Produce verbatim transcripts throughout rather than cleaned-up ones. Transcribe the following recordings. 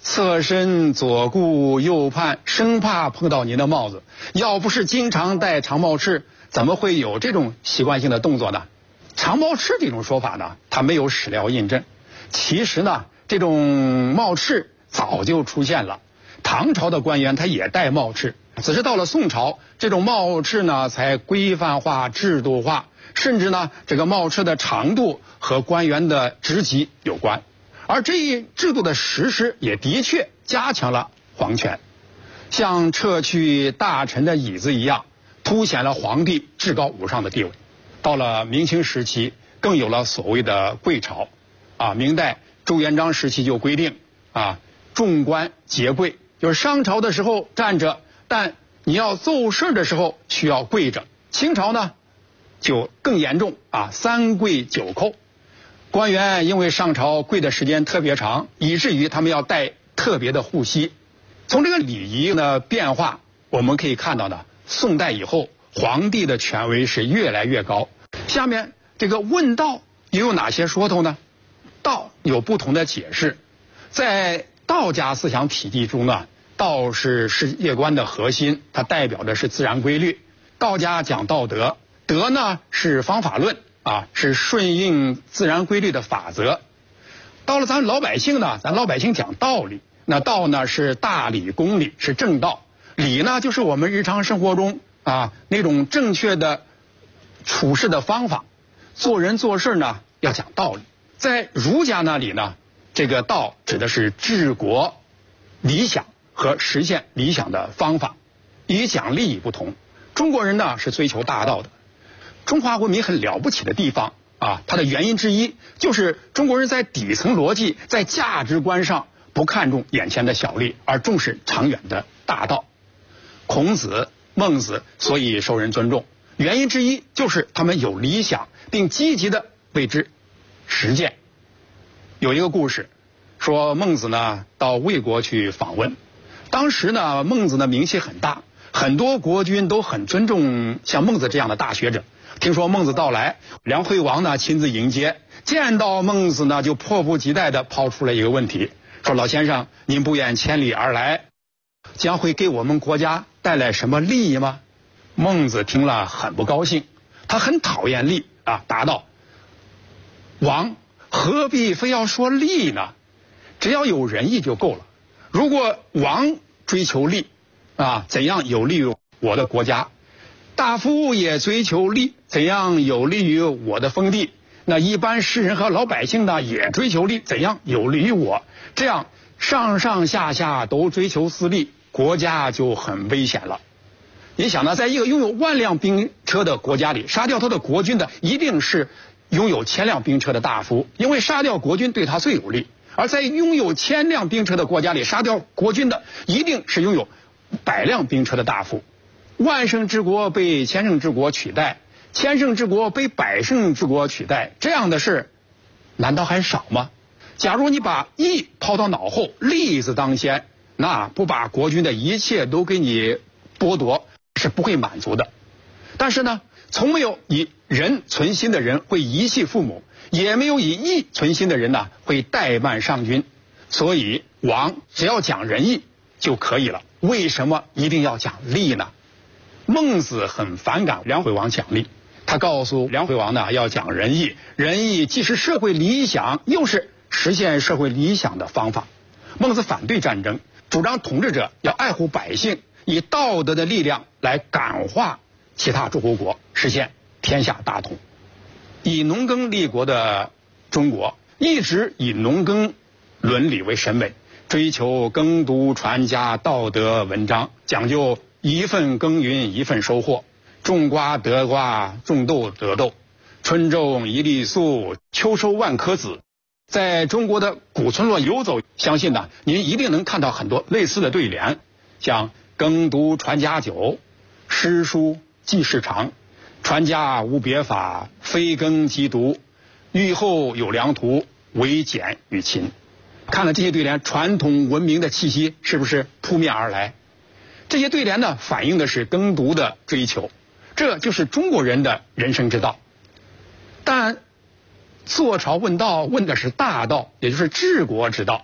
侧身左顾右盼，生怕碰到您的帽子。要不是经常戴长帽翅，怎么会有这种习惯性的动作呢？长帽翅这种说法呢，它没有史料印证。其实呢，这种帽翅早就出现了。唐朝的官员他也戴帽翅，只是到了宋朝，这种帽翅呢才规范化、制度化，甚至呢，这个帽翅的长度和官员的职级有关。而这一制度的实施也的确加强了皇权，像撤去大臣的椅子一样，凸显了皇帝至高无上的地位。到了明清时期，更有了所谓的贵朝。啊，明代朱元璋时期就规定啊，众官皆跪，就是上朝的时候站着，但你要奏事的时候需要跪着。清朝呢，就更严重啊，三跪九叩。官员因为上朝跪的时间特别长，以至于他们要戴特别的护膝。从这个礼仪的变化，我们可以看到呢，宋代以后，皇帝的权威是越来越高。下面这个问道又有哪些说头呢？道有不同的解释。在道家思想体系中呢，道是世界观的核心，它代表的是自然规律。道家讲道德，德呢是方法论。啊，是顺应自然规律的法则。到了咱老百姓呢，咱老百姓讲道理，那道呢是大理公理，是正道。理呢就是我们日常生活中啊那种正确的处事的方法。做人做事呢要讲道理。在儒家那里呢，这个道指的是治国理想和实现理想的方法。与讲利益不同，中国人呢是追求大道的。中华文明很了不起的地方啊，它的原因之一就是中国人在底层逻辑、在价值观上不看重眼前的小利，而重视长远的大道。孔子、孟子所以受人尊重，原因之一就是他们有理想，并积极的为之实践。有一个故事说，孟子呢到魏国去访问，当时呢孟子的名气很大，很多国君都很尊重像孟子这样的大学者。听说孟子到来，梁惠王呢亲自迎接，见到孟子呢就迫不及待地抛出了一个问题，说老先生，您不远千里而来，将会给我们国家带来什么利益吗？孟子听了很不高兴，他很讨厌利啊，答道：王何必非要说利呢？只要有仁义就够了。如果王追求利啊，怎样有利于我的国家？大夫也追求利，怎样有利于我的封地？那一般士人和老百姓呢，也追求利，怎样有利于我？这样上上下下都追求私利，国家就很危险了。你想呢，在一个拥有万辆兵车的国家里，杀掉他的国君的一定是拥有千辆兵车的大夫，因为杀掉国君对他最有利；而在拥有千辆兵车的国家里，杀掉国君的一定是拥有百辆兵车的大夫。万乘之国被千乘之国取代，千乘之国被百乘之国取代，这样的事难道还少吗？假如你把义抛到脑后，利字当先，那不把国君的一切都给你剥夺是不会满足的。但是呢，从没有以仁存心的人会遗弃父母，也没有以义存心的人呢会怠慢上君。所以王只要讲仁义就可以了，为什么一定要讲利呢？孟子很反感梁惠王讲利，他告诉梁惠王呢要讲仁义，仁义既是社会理想，又是实现社会理想的方法。孟子反对战争，主张统治者要爱护百姓，以道德的力量来感化其他诸侯国，实现天下大同。以农耕立国的中国一直以农耕伦理为审美，追求耕读传家道德文章，讲究一份耕耘一份收获，种瓜得瓜，种豆得豆，春种一粒粟，秋收万颗子。在中国的古村落游走，相信呢您一定能看到很多类似的对联，像耕读传家久，诗书继世长，传家无别法，非耕即读，育后有良图，唯俭与勤。看了这些对联，传统文明的气息是不是扑面而来？这些对联呢，反映的是耕读的追求，这就是中国人的人生之道。但坐朝问道问的是大道，也就是治国之道。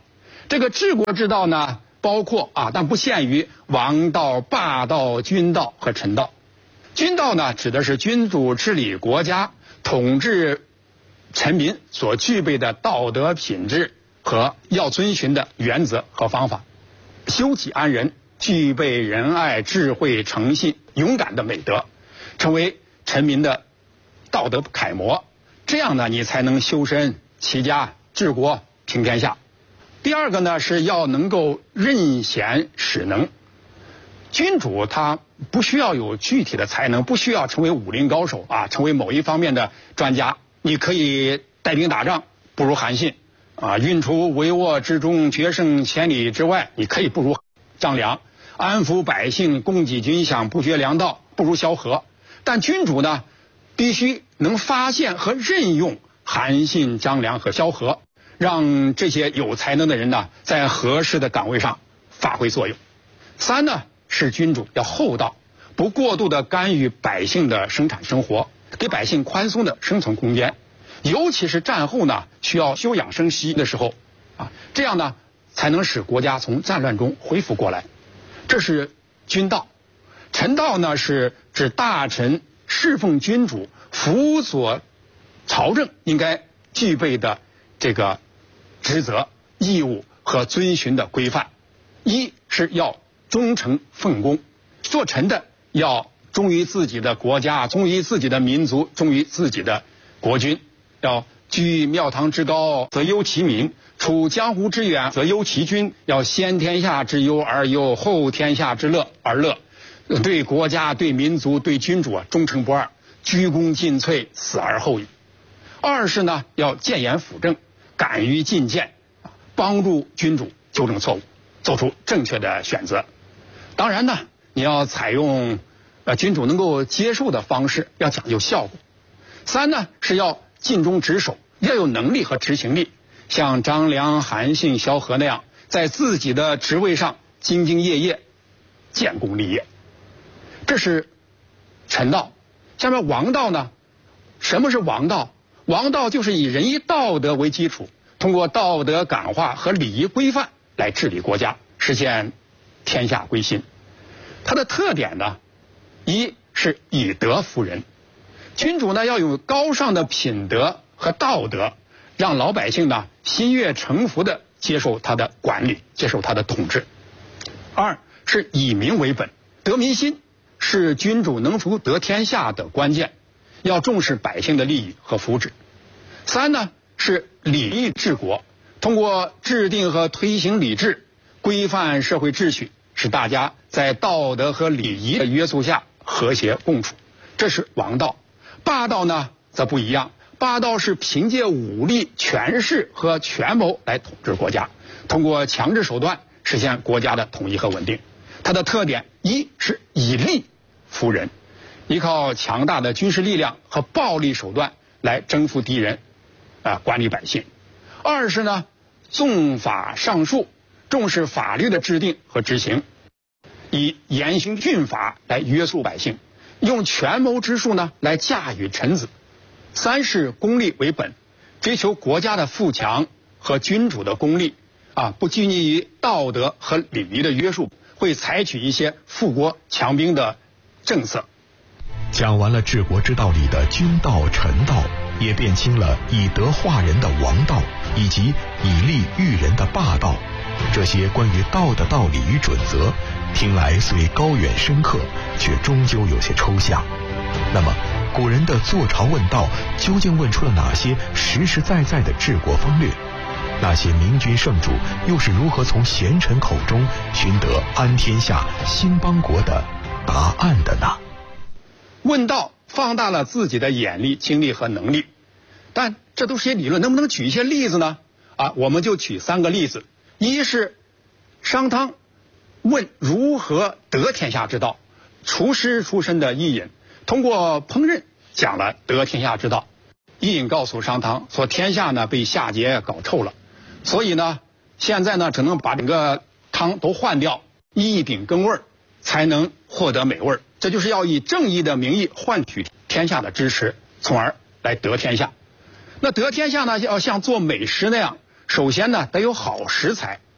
这个治国之道呢，包括啊，但不限于王道、霸道、君道和臣道。君道呢，指的是君主治理国家、统治臣民所具备的道德品质和要遵循的原则和方法。修己安人，具备仁爱、智慧、诚信、勇敢的美德，成为臣民的道德楷模。这样呢，你才能修身齐家、治国平天下。第二个呢，是要能够任贤使能。君主他不需要有具体的才能，不需要成为武林高手啊，成为某一方面的专家。你可以带兵打仗，不如韩信啊；运筹帷幄之中，决胜千里之外，你可以不如张良；安抚百姓，供给军饷，不绝粮道，不如萧何。但君主呢，必须能发现和任用韩信、张良和萧何，让这些有才能的人呢，在合适的岗位上发挥作用。三呢，是君主要厚道，不过度的干预百姓的生产生活，给百姓宽松的生存空间。尤其是战后呢，需要休养生息的时候啊，这样呢，才能使国家从战乱中恢复过来。这是君道。臣道呢，是指大臣侍奉君主、辅佐朝政应该具备的这个职责、义务和遵循的规范。一是要忠诚奉公，做臣的要忠于自己的国家，忠于自己的民族，忠于自己的国君。要居庙堂之高则忧其民，处江湖之远则忧其君。要先天下之忧而忧，后天下之乐而乐。对国家、对民族、对君主啊忠诚不二，鞠躬尽瘁，死而后已。二是呢，要谏言辅政，敢于进谏，帮助君主纠正错误，做出正确的选择。当然呢，你要采用呃君主能够接受的方式，要讲究效果。三呢，是要尽忠职守，要有能力和执行力，像张良、韩信、萧何那样，在自己的职位上兢兢业业，建功立业。这是臣道。下面王道呢？什么是王道？王道就是以仁义道德为基础，通过道德感化和礼仪规范来治理国家，实现天下归心。它的特点呢，一是以德服人。君主呢要有高尚的品德和道德，让老百姓呢心悦诚服的接受他的管理，接受他的统治。二是以民为本，得民心是君主能否得天下的关键，要重视百姓的利益和福祉。三呢是礼义治国，通过制定和推行礼制，规范社会秩序，使大家在道德和礼仪的约束下和谐共处。这是王道。霸道呢则不一样，霸道是凭借武力、权势和权谋来统治国家，通过强制手段实现国家的统一和稳定。它的特点一是以力服人，依靠强大的军事力量和暴力手段来征服敌人，啊，管理百姓。二是呢，纵法上术，重视法律的制定和执行，以严刑峻法来约束百姓，用权谋之术呢来驾驭臣子。三是公利为本，追求国家的富强和君主的公利，啊，不拘泥于道德和礼仪的约束，会采取一些富国强兵的政策。 讲完了治国之道里的君道、臣道，也辨清了以德化人的王道，以及以力育人的霸道。这些关于道的道理与准则，听来虽高远深刻，却终究有些抽象。那么古人的坐朝问道究竟问出了哪些实实在在的治国方略？那些明君圣主又是如何从贤臣口中寻得安天下兴邦国的答案的呢？ 问道放大了自己的眼力、精力和能力，但这都是些理论，能不能举一些例子呢？啊，我们就举三个例子。一是商汤问如何得天下之道，厨师出身的伊尹通过烹饪讲了得天下之道。伊尹告诉商汤说，天下呢被夏桀搞臭了，所以呢现在呢只能把整个汤都换掉，一饼羹味儿，才能获得美味。这就是要以正义的名义换取天下的支持，从而来得天下。那得天下呢，要像做美食那样，首先呢得有好食材，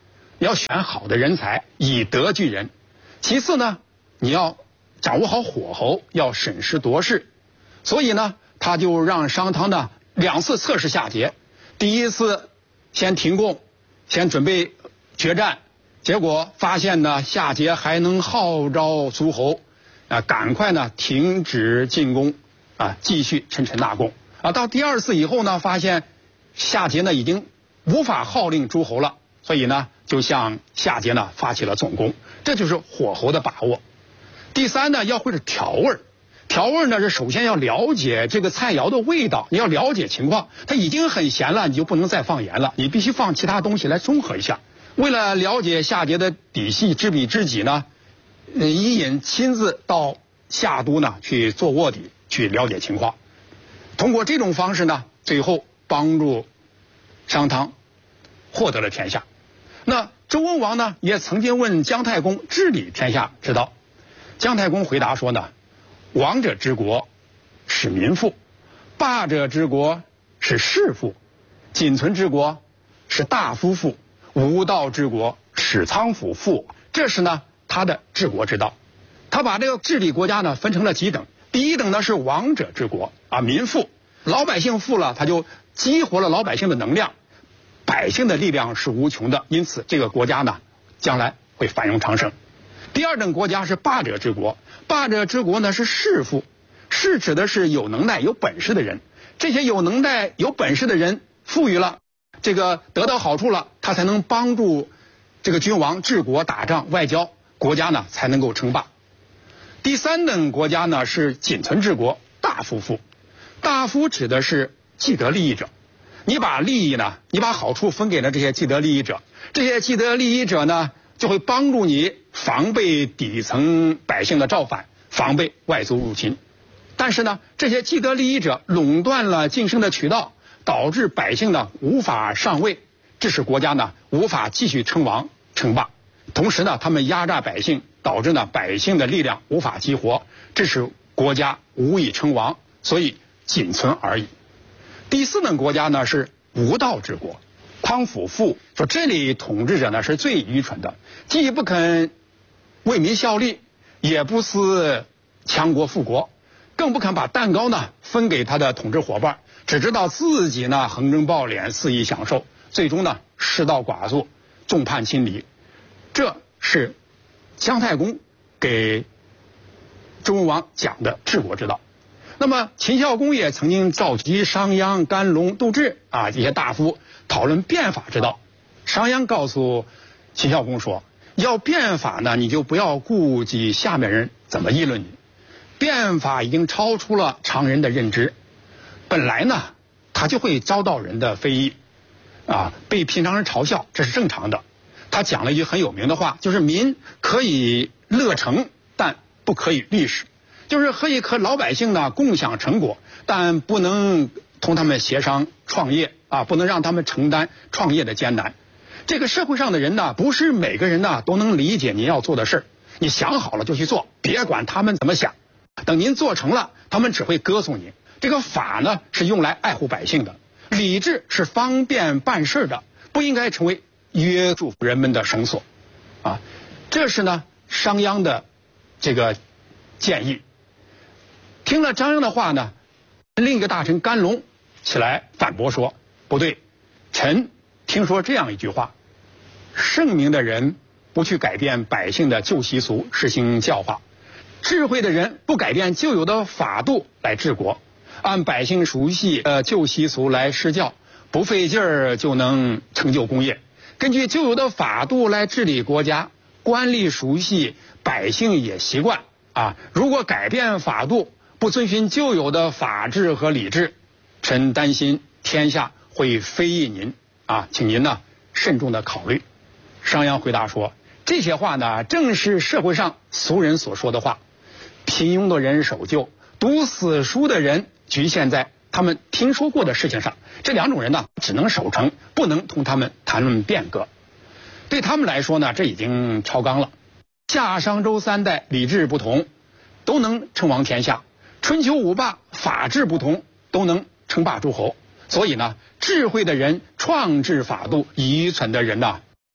你要选好的人才，以德聚人。其次呢，你要掌握好火候，要审时度势。所以呢，他就让商汤呢两次测试夏桀。第一次先停工，先准备决战，结果发现呢夏桀还能号召诸侯啊，赶快呢停止进攻啊，继续称臣纳贡啊。到第二次以后呢，发现夏桀呢已经无法号令诸侯了，所以呢就向夏桀呢发起了总攻，这就是火候的把握。第三呢，要会是调味。调味呢是首先要了解这个菜肴的味道，你要了解情况，它已经很咸了，你就不能再放盐了，你必须放其他东西来中和一下。为了了解夏桀的底细，知彼知己呢，伊尹亲自到夏都呢去做卧底，去了解情况。通过这种方式呢，最后帮助商汤获得了天下。那周文王呢也曾经问姜太公治理天下之道，姜太公回答说呢，王者之国是民富，霸者之国是士富，仅存之国是大夫富，无道之国是仓府富。这是呢他的治国之道。他把这个治理国家呢分成了几等，第一等呢是王者之国啊，民富，老百姓富了，他就激活了老百姓的能量，百姓的力量是无穷的，因此这个国家呢将来会繁荣昌盛。第二等国家是霸者之国，霸者之国呢是士富，士指的是有能耐有本事的人，这些有能耐有本事的人富裕了，这个得到好处了，他才能帮助这个君王治国打仗外交，国家呢才能够称霸。第三等国家呢是仅存之国，大夫富，大夫指的是既得利益者，你把利益呢你把好处分给了这些既得利益者，这些既得利益者呢就会帮助你防备底层百姓的造反，防备外族入侵。但是呢，这些既得利益者垄断了晋升的渠道，导致百姓呢无法上位，致使国家呢无法继续称王称霸。同时呢，他们压榨百姓，导致呢百姓的力量无法激活，致使国家无以称王，所以仅存而已。第四等国家呢是无道之国，匡辅富，说这里统治者呢是最愚蠢的，既不肯为民效力，也不思强国富国，更不肯把蛋糕呢分给他的统治伙伴，只知道自己呢横征暴敛，肆意享受，最终呢失道寡助，众叛亲离。这是姜太公给周文王讲的治国之道。那么秦孝公也曾经召集商鞅、甘龙、杜挚啊这些大夫讨论变法之道。商鞅告诉秦孝公说，要变法呢，你就不要顾及下面人怎么议论你，变法已经超出了常人的认知，本来呢他就会遭到人的非议啊，被平常人嘲笑，这是正常的。他讲了一句很有名的话，就是民可以乐成，但不可以立史，就是可以和老百姓呢共享成果，但不能同他们协商创业啊，不能让他们承担创业的艰难。这个社会上的人呢，不是每个人呢都能理解您要做的事儿，你想好了就去做，别管他们怎么想。等您做成了，他们只会歌颂您。这个法呢是用来爱护百姓的，理智是方便办事的，不应该成为约束人们的绳索啊。这是呢商鞅的这个建议。听了张鞅的话呢，另一个大臣甘龙起来反驳说，不对，臣听说这样一句话，圣明的人不去改变百姓的旧习俗，实行教化，智慧的人不改变旧有的法度来治国，按百姓熟悉呃旧习俗来施教，不费劲儿就能成就功业。根据旧有的法度来治理国家，官吏熟悉，百姓也习惯啊。如果改变法度，不遵循旧有的法治和礼制，臣担心天下会非议您啊，请您呢慎重的考虑。商鞅回答说，这些话呢正是社会上俗人所说的话，平庸的人守旧，读死书的人局限在他们听说过的事情上，这两种人呢只能守成，不能同他们谈论变革。对他们来说呢，这已经超纲了。夏商周三代礼制不同，都能称王天下；春秋五霸法治不同，都能称霸诸侯。所以呢，智慧的人创制法度，愚蠢的人呢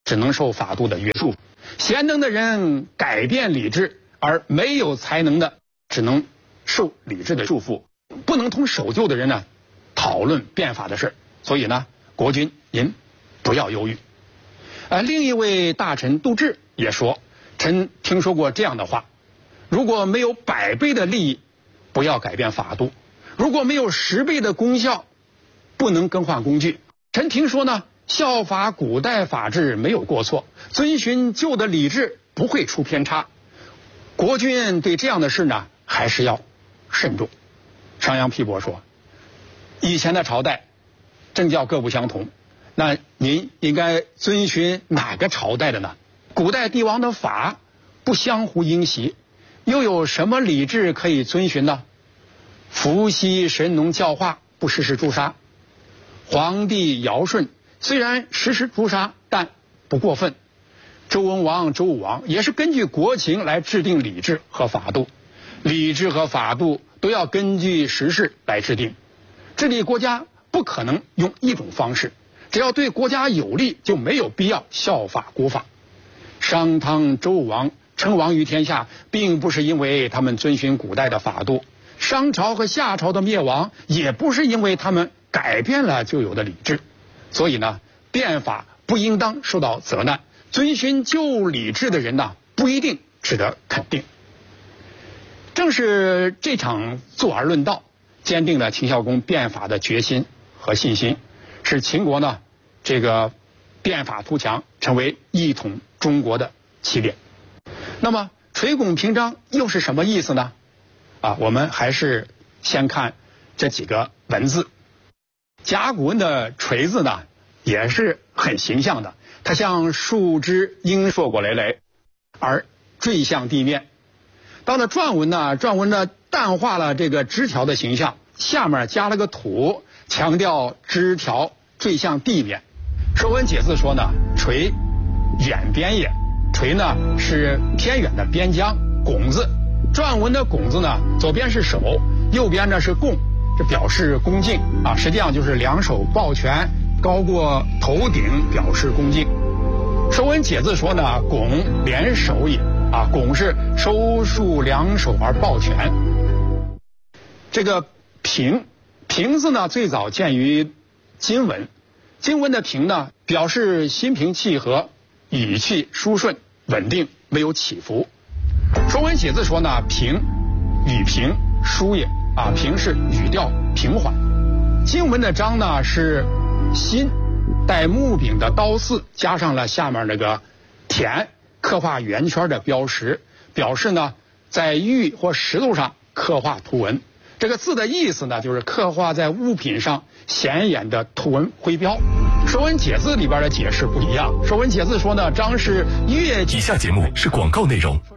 只能受法度的约束。贤能的人改变礼制，而没有才能的只能受礼制的束缚，不能同守旧的人呢讨论变法的事。所以呢，国君您不要忧郁。呃，另一位大臣杜挚也说，臣听说过这样的话：如果没有百倍的利益，不要改变法度；如果没有十倍的功效，不能更换工具。臣听说呢，效法古代法制没有过错，遵循旧的礼制不会出偏差。国君对这样的事呢，还是要慎重。商鞅批驳说，以前的朝代政教各不相同，那您应该遵循哪个朝代的呢？古代帝王的法不相互因袭，又有什么礼制可以遵循呢？伏羲神农教化不实施诛杀，皇帝尧舜虽然实施诛杀，但不过分。周文王、周武王也是根据国情来制定礼制和法度，礼制和法度都要根据时事来制定。治理国家不可能用一种方式，只要对国家有利，就没有必要效法古法。商汤、周武王称王于天下，并不是因为他们遵循古代的法度；商朝和夏朝的灭亡，也不是因为他们改变了旧有的礼制。所以呢，变法不应当受到责难，遵循旧礼制的人呢，不一定值得肯定。正是这场坐而论道，坚定了秦孝公变法的决心和信心，使秦国呢这个变法图强，成为一统中国的起点。那么垂拱平章又是什么意思呢？啊，我们还是先看这几个文字。甲骨文的锤字呢，也是很形象的，它像树枝鹰硕果累累，而坠向地面。到了篆文呢，篆文呢淡化了这个枝条的形象，下面加了个土，强调枝条坠向地面。《说文解字》说呢，垂远边也，垂呢是偏远的边疆。拱字，篆文的拱字呢，左边是手，右边呢是贡，这表示恭敬啊，实际上就是两手抱拳，高过头顶，表示恭敬。《说文解字》说呢，拱连手也啊，拱是收束两手而抱拳。这个平，平字呢最早见于金文，金文的平呢表示心平气和，语气舒顺稳定，没有起伏。《说文解字》说呢，平语平舒也啊，平是语调平缓。金文的章呢是心带木柄的刀四，加上了下面那个田刻画圆圈的标识，表示呢在玉或石头上刻画图文。这个字的意思呢，就是刻画在物品上显眼的图文徽标。《说文解字》里边的解释不一样，《说文解字》说呢，章是越以下节目是广告内容。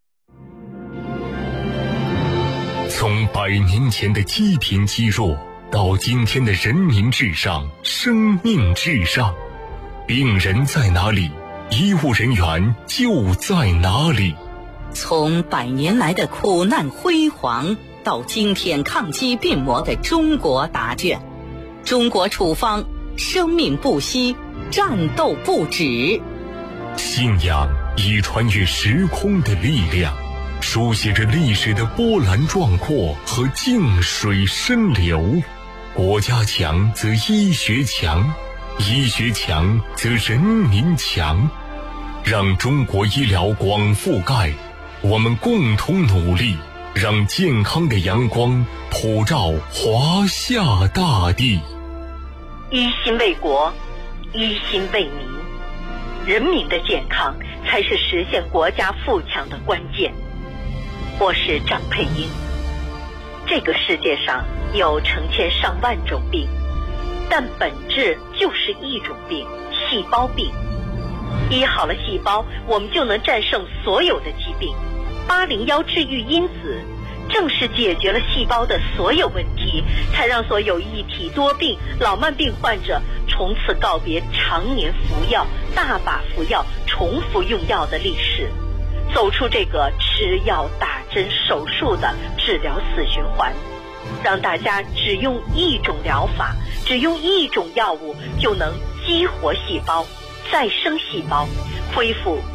从百年前的积贫积弱，到今天的人民至上、生命至上，病人在哪里，医务人员就在哪里。 从百年来的苦难辉煌，到今天抗击病魔的中国答卷，中国处方，生命不息，战斗不止。 信仰以穿越时空的力量，书写着历史的波澜壮阔和静水深流。国家强则医学强，医学强则人民强。让中国医疗广覆盖，我们共同努力，让健康的阳光普照华夏大地。 一心为国，一心为民，人民的健康才是实现国家富强的关键。我是张佩英。这个世界上有成千上万种病，但本质就是一种病，细胞病。医好了细胞，我们就能战胜所有的疾病。八零幺治愈因子正是解决了细胞的所有问题，才让所有一体多病、老慢病患者从此告别常年服药、大把服药、重复用药的历史，走出这个吃药、打针、手术的治疗死循环，让大家只用一种疗法，只用一种药物就能激活细胞， 再生细胞，恢复